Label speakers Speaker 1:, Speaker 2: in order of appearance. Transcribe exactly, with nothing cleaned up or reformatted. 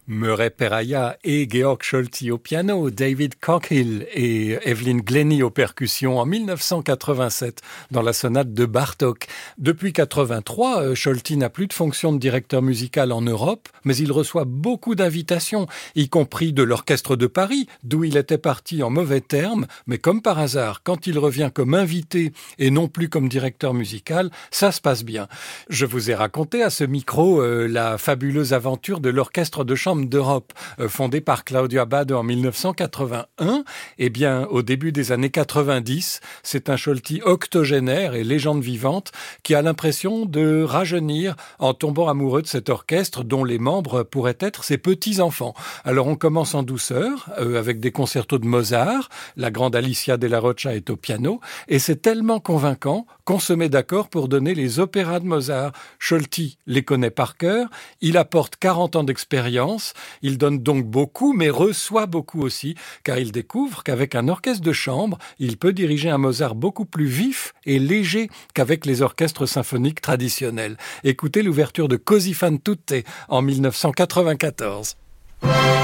Speaker 1: Murray Peraya et Georg Scholti au piano, David Coghill et Evelyn Glennie aux percussions en mille neuf cent quatre-vingt-sept dans la sonate de Bartók. Depuis quatre-vingt-trois, Scholti n'a plus de fonction de directeur musical en Europe, mais il reçoit beaucoup d'invitations, y compris de l'Orchestre de Paris, d'où il était parti en mauvais termes, mais comme par hasard, quand il revient comme invité et non plus comme directeur musical, ça se passe bien. Je vous ai raconté à ce micro euh, la fabuleuse aventure de l'Orchestre de chambre d'Europe, euh, fondé par Claudio Abbado en mille neuf cent quatre-vingt-un. Eh bien, au début des années quatre-vingt-dix, c'est un Scholti octogénaire et légende vivante qui a l'impression de rajeunir en tombant amoureux de cet orchestre dont les membres pourraient être ses petits-enfants. Alors on commence en douceur, euh, avec des concertos de Mozart, la grande Alicia Della Rocha est au piano, et c'est tellement convaincant qu'on se met d'accord pour donner les opéras de Mozart. Scholti les connaît par cœur, il apporte quarante ans d'expérience, il donne donc beaucoup, mais reçoit beaucoup aussi, car il découvre qu'avec un orchestre de chambre, il peut diriger un Mozart beaucoup plus vif et léger qu'avec les orchestres symphoniques traditionnels. Écoutez l'ouverture de Così fan tutte en mille neuf cent quatre-vingt-quatorze.